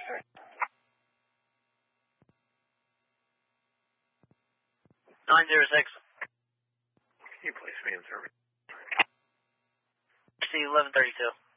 (906). Can you place me in service? C 1132.